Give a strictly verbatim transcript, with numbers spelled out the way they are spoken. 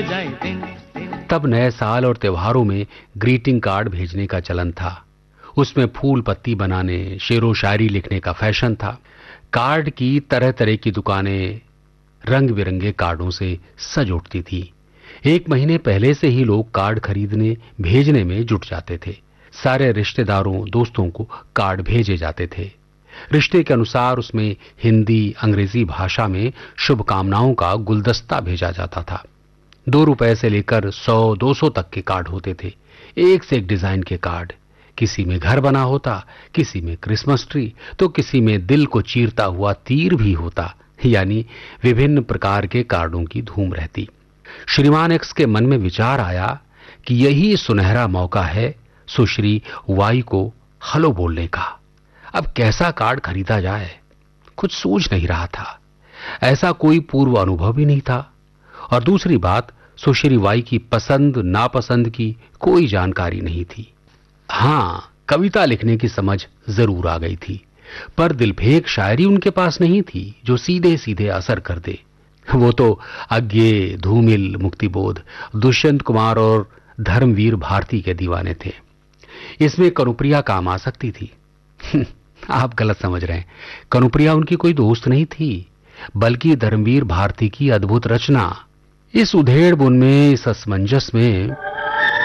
तब नए साल और त्योहारों में ग्रीटिंग कार्ड भेजने का चलन था। उसमें फूल पत्ती बनाने, शेरो शायरी लिखने का फैशन था। कार्ड की तरह तरह की दुकानें रंग बिरंगे कार्डों से सज उठती थी। एक महीने पहले से ही लोग कार्ड खरीदने भेजने में जुट जाते थे। सारे रिश्तेदारों दोस्तों को कार्ड भेजे जाते थे। रिश्ते के अनुसार उसमें हिंदी अंग्रेजी भाषा में शुभकामनाओं का गुलदस्ता भेजा जाता था। दो रुपए से लेकर सौ दो सौ तक के कार्ड होते थे। एक से एक डिजाइन के कार्ड। किसी में घर बना होता, किसी में क्रिसमस ट्री, तो किसी में दिल को चीरता हुआ तीर भी होता। यानी विभिन्न प्रकार के कार्डों की धूम रहती। श्रीमान एक्स के मन में विचार आया कि यही सुनहरा मौका है सुश्री वाई को हेलो बोलने का। अब कैसा कार्ड खरीदा जाए, कुछ सूझ नहीं रहा था। ऐसा कोई पूर्व अनुभव ही नहीं था। और दूसरी बात, सुश्री वाई की पसंद नापसंद की कोई जानकारी नहीं थी। हां, कविता लिखने की समझ जरूर आ गई थी, पर दिलफेक शायरी उनके पास नहीं थी जो सीधे सीधे असर कर दे। वो तो अज्ञे, धूमिल, मुक्तिबोध, दुष्यंत कुमार और धर्मवीर भारती के दीवाने थे। इसमें कनुप्रिया काम आ सकती थी। आप गलत समझ रहे हैं। कनुप्रिया उनकी कोई दोस्त नहीं थी, बल्कि धर्मवीर भारती की अद्भुत रचना। इस उधेड़ बुन में, इस असमंजस में